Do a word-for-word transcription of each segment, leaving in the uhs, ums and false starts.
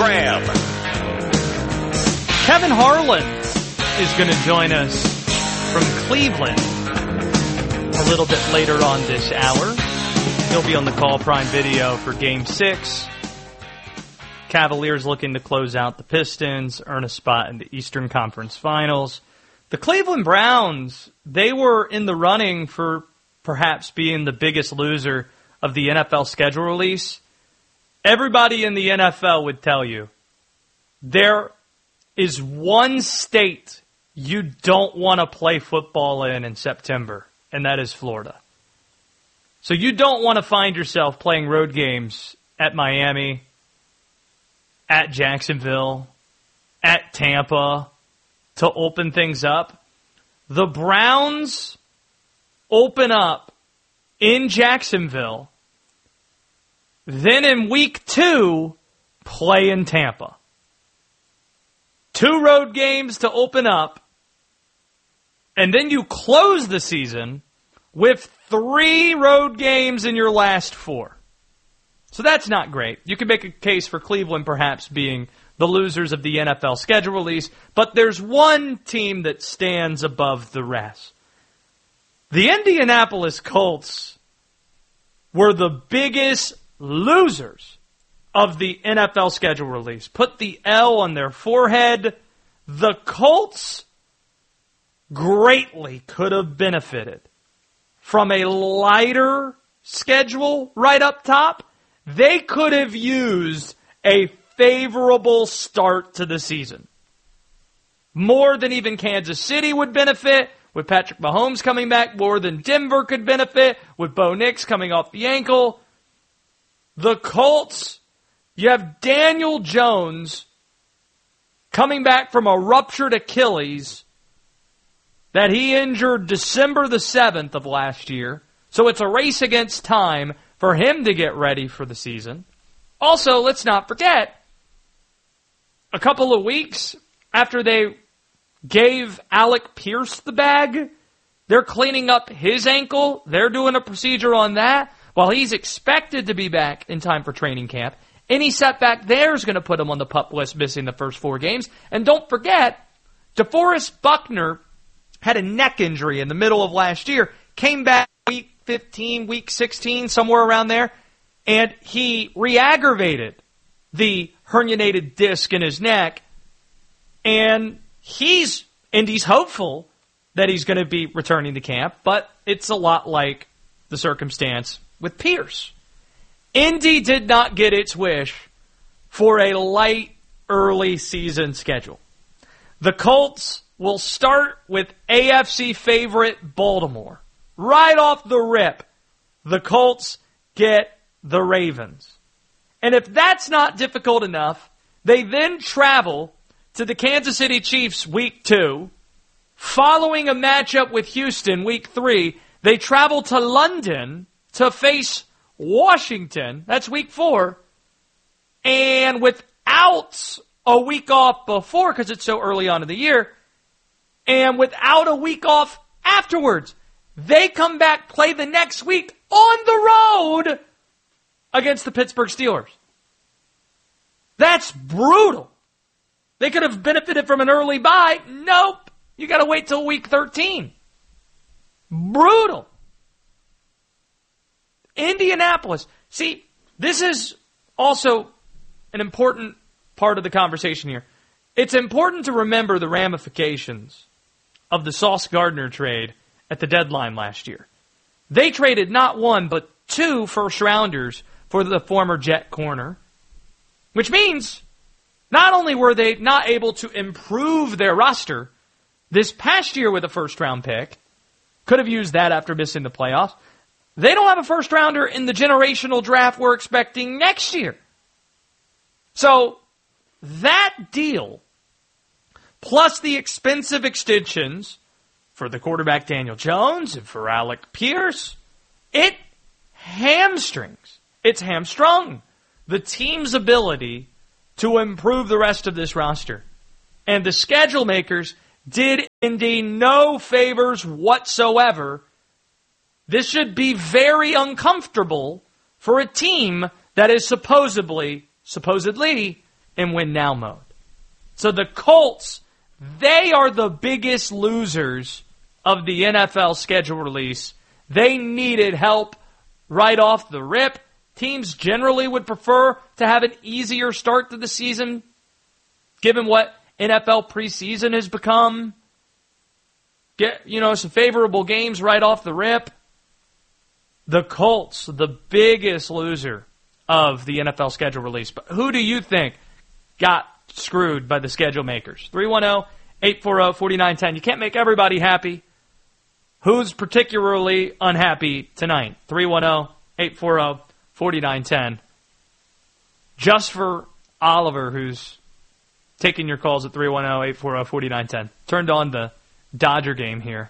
Graham. Kevin Harlan is going to join us from Cleveland a little bit later on this hour. He'll be on the Call Prime Video for Game six. Cavaliers looking to close out the Pistons, earn a spot in the Eastern Conference Finals. The Cleveland Browns, they were in the running for perhaps being the biggest loser of the N F L schedule release. Everybody in the N F L would tell you there is one state you don't want to play football in in September, and that is Florida. So you don't want to find yourself playing road games at Miami, at Jacksonville, at Tampa to open things up. The Browns open up in Jacksonville, then in week two, play in Tampa. Two road games to open up, and then you close the season with three road games in your last four. So that's not great. You can make a case for Cleveland perhaps being the losers of the N F L schedule release, but there's one team that stands above the rest. The Indianapolis Colts were the biggest losers of the N F L schedule release. Put the L on their forehead. The Colts greatly could have benefited from a lighter schedule right up top. They could have used a favorable start to the season. More than even Kansas City would benefit, with Patrick Mahomes coming back, more than Denver could benefit, with Bo Nix coming off the ankle. The Colts, you have Daniel Jones coming back from a ruptured Achilles that he injured December the seventh of last year. So it's a race against time for him to get ready for the season. Also, let's not forget, a couple of weeks after they gave Alec Pierce the bag, they're cleaning up his ankle. They're doing a procedure on that while he's expected to be back in time for training camp. Any setback there is going to put him on the PUP list, missing the first four games. And don't forget, DeForest Buckner had a neck injury in the middle of last year, came back week fifteen, week sixteen, somewhere around there, and he re-aggravated the herniated disc in his neck, and he's, Indy's hopeful that he's going to be returning to camp, but it's a lot like the circumstance with Pierce. Indy did not get its wish for a light early season schedule. The Colts will start with A F C favorite Baltimore. Right off the rip, the Colts get the Ravens. And if that's not difficult enough, they then travel to the Kansas City Chiefs week two. Following a matchup with Houston week three, they travel to London to face Washington. That's week four. And without a week off before, because it's so early on in the year, and without a week off afterwards, they come back, play the next week on the road against the Pittsburgh Steelers. That's brutal. They could have benefited from an early bye. Nope. You got to wait till week thirteen. Brutal. Indianapolis. See, this is also an important part of the conversation here. It's important to remember the ramifications of the Sauce Gardner trade at the deadline last year. They traded not one, but two first-rounders for the former Jet corner, which means not only were they not able to improve their roster this past year with a first-round pick, could have used that after missing the playoffs, they don't have a first-rounder in the generational draft we're expecting next year. So that deal, plus the expensive extensions for the quarterback Daniel Jones and for Alec Pierce, it hamstrings, it's hamstrung the team's ability to improve the rest of this roster. And the schedule makers did indeed no favors whatsoever. This should be very uncomfortable for a team that is supposedly, supposedly in win now mode. So the Colts, they are the biggest losers of the N F L schedule release. They needed help right off the rip. Teams generally would prefer to have an easier start to the season, given what N F L preseason has become. Get, you know, some favorable games right off the rip. The Colts, the biggest loser of the N F L schedule release. But who do you think got screwed by the schedule makers? three one zero, eight four zero, four nine one zero. You can't make everybody happy. Who's particularly unhappy tonight? three one zero, eight four zero, four nine one zero. Just for Oliver, who's taking your calls at three one zero, eight four zero, four nine one zero. Turned on the Dodger game here.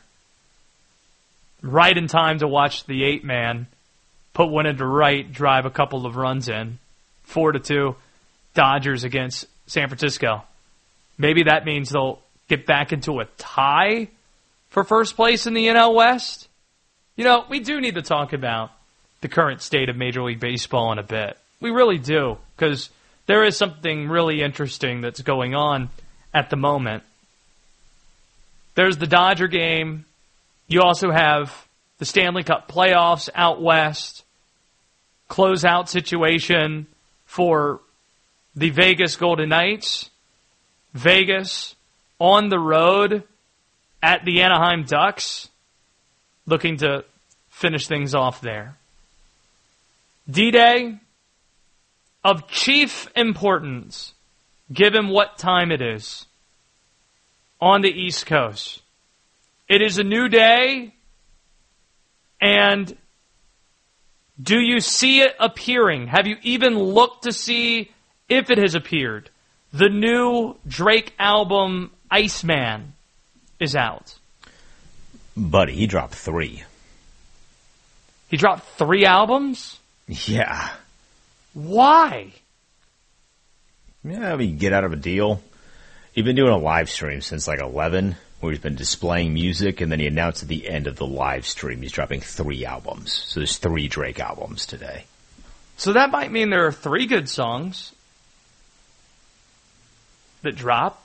Right in time to watch the eight-man put one into right, drive a couple of runs in. Four to two, Dodgers against San Francisco. Maybe that means they'll get back into a tie for first place in the N L West. You know, we do need to talk about the current state of Major League Baseball in a bit. We really do, because there is something really interesting that's going on at the moment. There's the Dodger game. You also have the Stanley Cup playoffs out west. Closeout situation for the Vegas Golden Knights. Vegas on the road at the Anaheim Ducks, looking to finish things off there. D-Day of chief importance, given what time it is on the East Coast. It is a new day, and do you see it appearing? Have you even looked to see if it has appeared? The new Drake album, Iceman, is out. Buddy, he dropped three. He dropped three albums? Yeah. Why? Yeah, I mean, get out of a deal. He's been doing a live stream since like eleven, where he's been displaying music, and then he announced at the end of the live stream he's dropping three albums. So there's three Drake albums today. So that might mean there are three good songs that drop.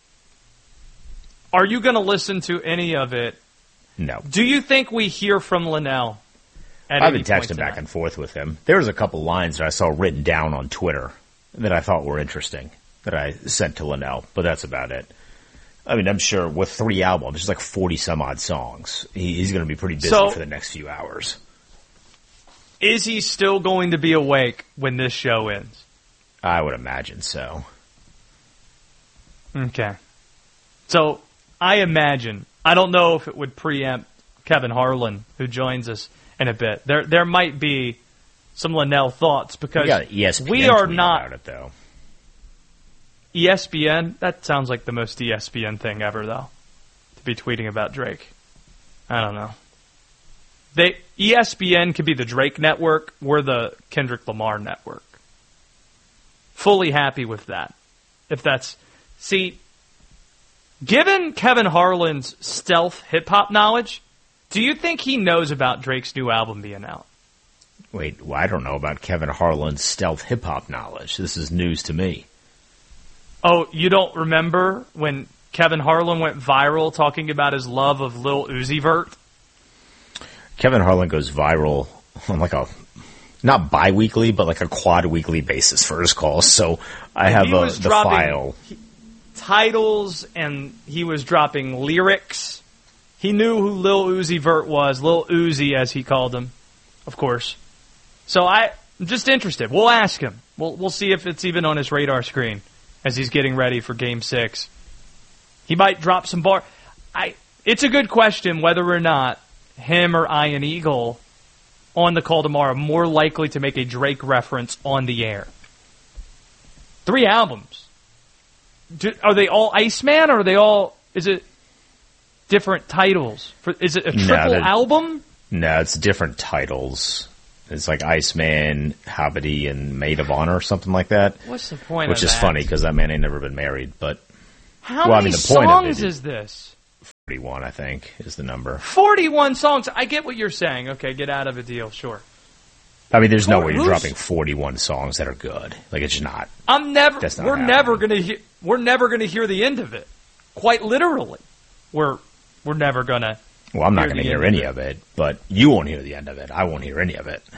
Are you going to listen to any of it? No. Do you think we hear from Linnell? I've been texting back and forth with him. There was a couple lines that I saw written down on Twitter that I thought were interesting that I sent to Linnell, but that's about it. I mean, I'm sure with three albums, there's like forty some odd songs. He, he's going to be pretty busy so, for the next few hours. Is he still going to be awake when this show ends? I would imagine so. Okay. So, I imagine, I don't know if it would preempt Kevin Harlan, who joins us in a bit. There there might be some Linnell thoughts, because we, got E S P N we are not... about it, though. E S P N? That sounds like the most E S P N thing ever, though, to be tweeting about Drake. I don't know. They E S P N could be the Drake network. We're the Kendrick Lamar network. Fully happy with that. If that's... See, given Kevin Harlan's stealth hip-hop knowledge, do you think he knows about Drake's new album being out? Wait, well, I don't know about Kevin Harlan's stealth hip-hop knowledge. This is news to me. Oh, you don't remember when Kevin Harlan went viral talking about his love of Lil Uzi Vert? Kevin Harlan goes viral on like a, not bi-weekly, but like a quad-weekly basis for his calls. So I have a, the file. He, titles, and he was dropping lyrics. He knew who Lil Uzi Vert was. Lil Uzi, as he called him, of course. So I, I'm just interested. We'll ask him. We'll, we'll see if it's even on his radar screen as he's getting ready for Game six. He might drop some bar. I. It's a good question whether or not him or Ian Eagle on the call tomorrow are more likely to make a Drake reference on the air. Three albums. Do, are they all Iceman, or are they all... Is it different titles? For, is it a triple no, album? No, it's different titles. It's like Iceman, Habity, and Maid of Honor or something like that. What's the point Which of is that? funny, because that man ain't never been married, but... How well, many I mean, the point songs of it, is this? forty-one, I think, is the number. forty-one songs. I get what you're saying. Okay, get out of a deal, sure. I mean, there's no Who- way you're who's- dropping forty-one songs that are good. Like, it's not. I'm never. That's not we're happening. never going to. He- we're never going to hear the end of it. Quite literally, we're we're never going to. Well, I'm not hear going to the hear end any of of it, but you won't hear the end of it. I won't hear any of it.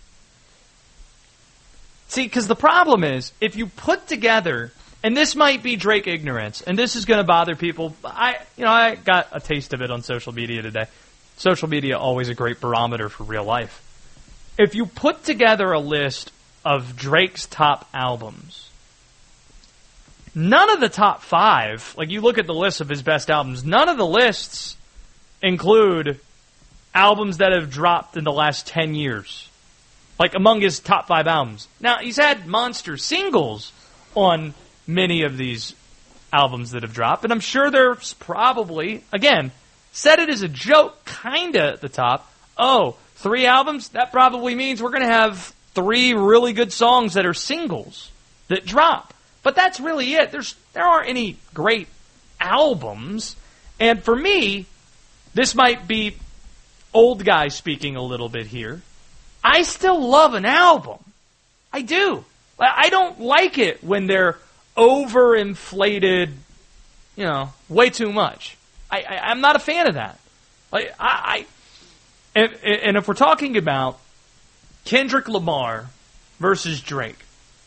See, because the problem is, if you put together, and this might be Drake ignorance, and this is going to bother people. I, you know, I got a taste of it on social media today. Social media always a great barometer for real life. If you put together a list of Drake's top albums, none of the top five, like you look at the list of his best albums, none of the lists include albums that have dropped in the last ten years. Like among his top five albums. Now, he's had monster singles on many of these albums that have dropped, and I'm sure there's probably, again, said it as a joke, kinda at the top. Oh, three albums? That probably means we're going to have three really good songs that are singles that drop. But that's really it. There's there aren't any great albums. And for me, this might be old guy speaking a little bit here. I still love an album. I do. I don't like it when they're overinflated, you know, way too much. I, I, I'm not a fan of that. Like I, I and, and if we're talking about Kendrick Lamar versus Drake,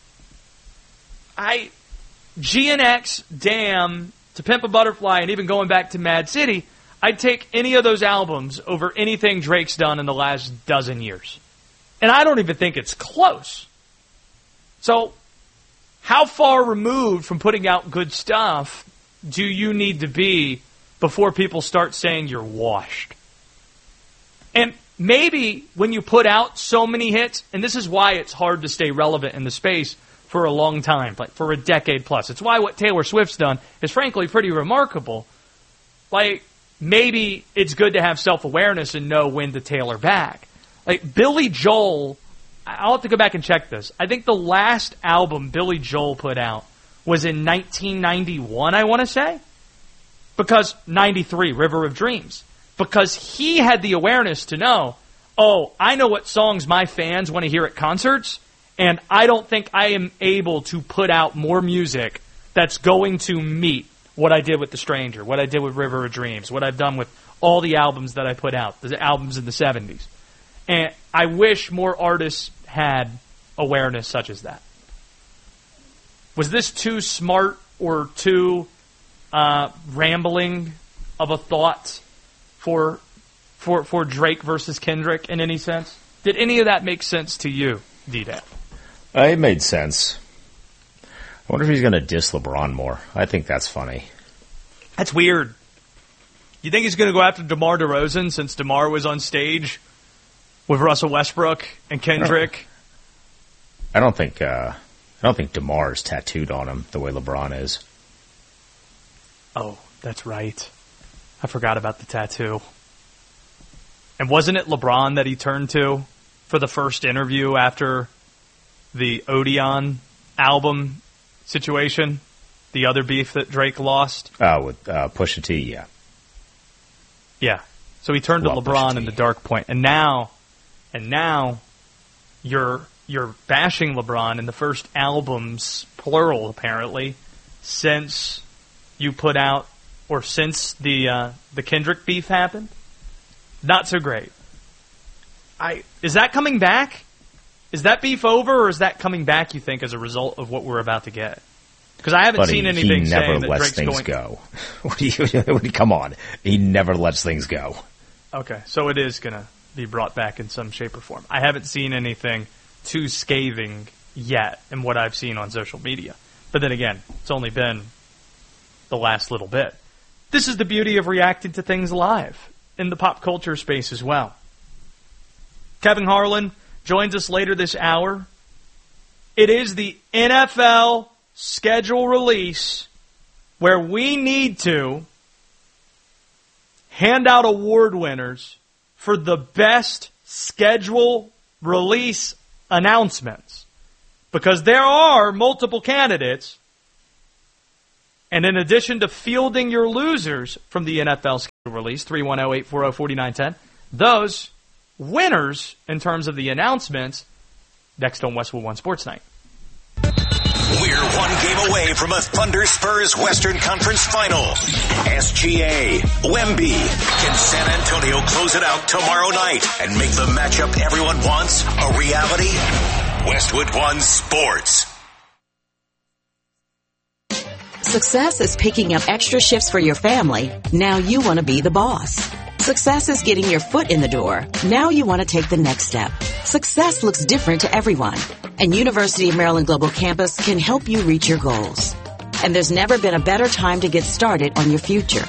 I G N X, Damn, To Pimp a Butterfly, and even going back to Mad City, I'd take any of those albums over anything Drake's done in the last dozen years. And I don't even think it's close. So, how far removed from putting out good stuff do you need to be before people start saying you're washed? And maybe when you put out so many hits, and this is why it's hard to stay relevant in the space for a long time, like for a decade plus. It's why what Taylor Swift's done is frankly pretty remarkable. Like, maybe it's good to have self-awareness and know when to tailor back. Like, Billy Joel, I'll have to go back and check this. I think the last album Billy Joel put out was in nineteen ninety-one, I want to say. Because, ninety-three, River of Dreams. Because he had the awareness to know, oh, I know what songs my fans want to hear at concerts, and I don't think I am able to put out more music that's going to meet what I did with The Stranger, what I did with River of Dreams, what I've done with all the albums that I put out, the albums in the seventies. And I wish more artists had awareness such as that. Was this too smart or too uh, rambling of a thought for for for Drake versus Kendrick in any sense? Did any of that make sense to you, D-Dap? Uh, it made sense. I wonder if he's going to diss LeBron more. I think that's funny. That's weird. You think he's going to go after DeMar DeRozan since DeMar was on stage with Russell Westbrook and Kendrick? I don't think uh, I don't think DeMar's tattooed on him the way LeBron is. Oh, that's right. I forgot about the tattoo. And wasn't it LeBron that he turned to for the first interview after the Odeon album situation? The other beef that Drake lost? Uh, with uh, Pusha T, yeah. Yeah. So he turned Well, to LeBron Pusha in T. the dark point. And now, and now you're you're bashing LeBron in the first albums, plural apparently, since you put out, or since the uh, the Kendrick beef happened. Not so great. I is that coming back? Is that beef over, or is that coming back, you think, as a result of what we're about to get? Because I haven't Buddy, seen anything he never saying that lets Drake's things going... go. What do you, what do you, come on. He never lets things go. Okay, so it is going to be brought back in some shape or form. I haven't seen anything too scathing yet in what I've seen on social media. But then again, it's only been the last little bit. This is the beauty of reacting to things live in the pop culture space as well. Kevin Harlan joins us later this hour. It is the N F L schedule release where we need to hand out award winners for the best schedule release announcements. Because there are multiple candidates. And in addition to fielding your losers from the N F L schedule release, three one zero, eight four zero, four nine one zero, those winners in terms of the announcements next on Westwood One Sports Night. We're one game away from a Thunder Spurs Western Conference Final. S G A, Wemby. Can San Antonio close it out tomorrow night and make the matchup everyone wants a reality? Westwood One Sports. Success is picking up extra shifts for your family. Now you want to be the boss. Success is getting your foot in the door. Now you want to take the next step. Success looks different to everyone, and University of Maryland Global Campus can help you reach your goals. And there's never been a better time to get started on your future.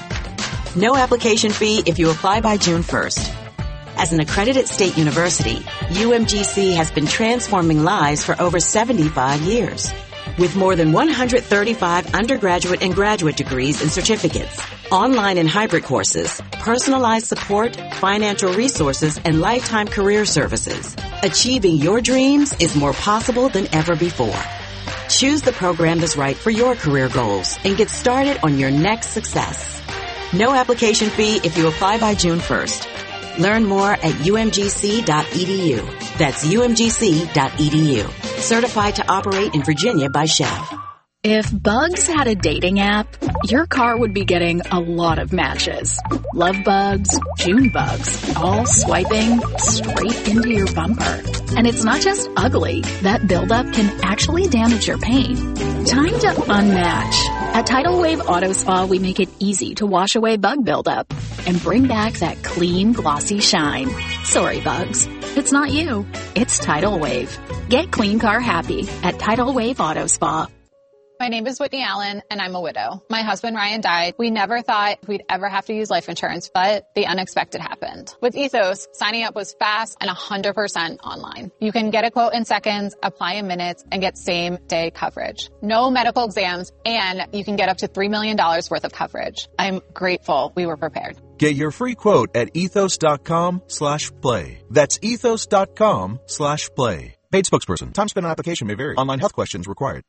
No application fee if you apply by June first. As an accredited state university, U M G C has been transforming lives for over seventy-five years. With more than one hundred thirty-five undergraduate and graduate degrees and certificates, online and hybrid courses, personalized support, financial resources, and lifetime career services, achieving your dreams is more possible than ever before. Choose the program that's right for your career goals and get started on your next success. No application fee if you apply by June first. Learn more at U M G C dot E D U. That's U M G C dot E D U. Certified to operate in Virginia by Chef. If Bugs had a dating app, your car would be getting a lot of matches. Love bugs, June bugs, all swiping straight into your bumper. And it's not just ugly. That buildup can actually damage your paint. Time to unmatch. At Tidal Wave Auto Spa, we make it easy to wash away bug buildup and bring back that clean, glossy shine. Sorry, bugs. It's not you. It's Tidal Wave. Get clean car happy at Tidal Wave Auto Spa. My name is Whitney Allen, and I'm a widow. My husband, Ryan, died. We never thought we'd ever have to use life insurance, but the unexpected happened. With Ethos, signing up was fast and one hundred percent online. You can get a quote in seconds, apply in minutes, and get same-day coverage. No medical exams, and you can get up to three million dollars worth of coverage. I'm grateful we were prepared. Get your free quote at ethos.com slash play. That's ethos.com slash play. Paid spokesperson. Time spent on application may vary. Online health questions required.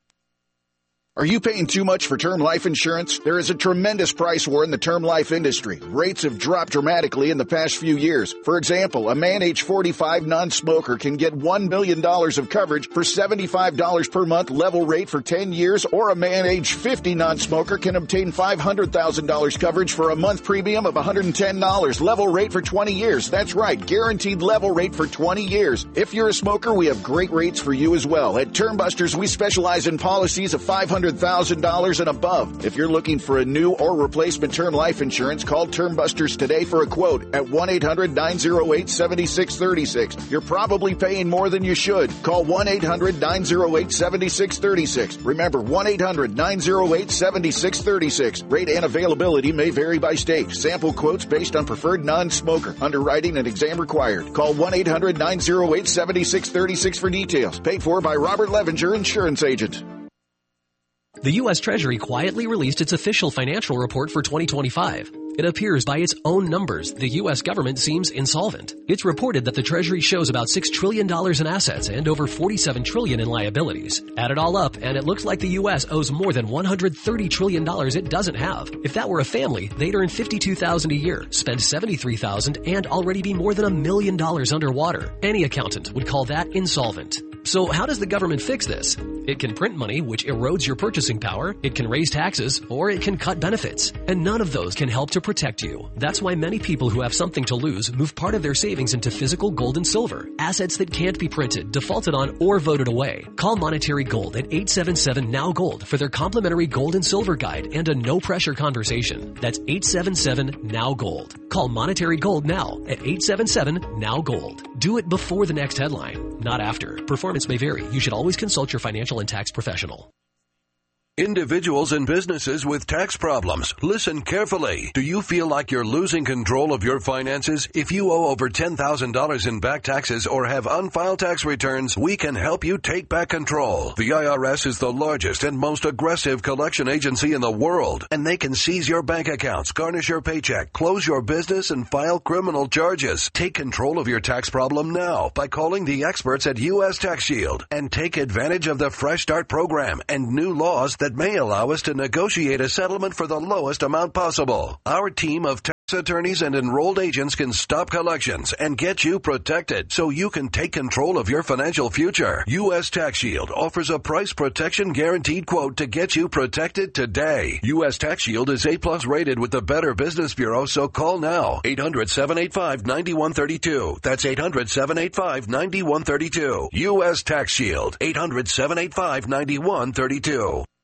Are you paying too much for term life insurance? There is a tremendous price war in the term life industry. Rates have dropped dramatically in the past few years. For example, a man age forty-five non-smoker can get one million dollars of coverage for seventy-five dollars per month level rate for ten years, or a man age fifty non-smoker can obtain five hundred thousand dollars coverage for a month premium of one hundred ten dollars level rate for twenty years. That's right, guaranteed level rate for twenty years. If you're a smoker, we have great rates for you as well. At Term Busters, we specialize in policies of five hundred thousand dollars and above. If you're looking for a new or replacement term life insurance, call Term Busters today for a quote at one eight hundred nine oh eight seven six three six. You're probably paying more than you should. Call one eight hundred nine oh eight seven six three six. Remember, one eight hundred nine oh eight seven six three six. Rate and availability may vary by state. Sample quotes based on preferred non-smoker. Underwriting and exam required. Call one eight hundred nine oh eight seven six three six for details. Paid for by Robert Levenger, Insurance Agent. The U S Treasury quietly released its official financial report for twenty twenty-five. It appears by its own numbers, the U S government seems insolvent. It's reported that the Treasury shows about six trillion dollars in assets and over forty-seven trillion dollars in liabilities. Add it all up, and it looks like the U S owes more than one hundred thirty trillion dollars it doesn't have. If that were a family, they'd earn fifty-two thousand dollars a year, spend seventy-three thousand dollars, and already be more than a million dollars underwater. Any accountant would call that insolvent. So how does the government fix this? It can print money, which erodes your purchasing power, it can raise taxes, or it can cut benefits. And none of those can help to protect you. That's why many people who have something to lose move part of their savings into physical gold and silver, assets that can't be printed, defaulted on, or voted away. Call Monetary Gold at eight seven seven N O W Gold for their complimentary gold and silver guide and a no-pressure conversation. That's eight seven seven N O W Gold. Call Monetary Gold now at eight seven seven N O W Gold. Do it before the next headline, not after. Performance may vary. You should always consult your financial and tax professional. Individuals and businesses with tax problems, listen carefully. Do you feel like you're losing control of your finances? If you owe over ten thousand dollars in back taxes or have unfiled tax returns, we can help you take back control. The I R S is the largest and most aggressive collection agency in the world, and they can seize your bank accounts, garnish your paycheck, close your business, and file criminal charges. Take control of your tax problem now by calling the experts at U S Tax Shield and take advantage of the Fresh Start program and new laws that may allow us to negotiate a settlement for the lowest amount possible. Our team of Attorneys and enrolled agents can stop collections and get you protected so you can take control of your financial future. U S Tax Shield offers a price protection guaranteed quote to get you protected today. U S Tax Shield is A plus rated with the Better Business Bureau, so call now. eight hundred, seven eight five, nine one three two. That's eight hundred, seven eight five, nine one three two. U S Tax Shield. eight hundred, seven eight five, nine one three two.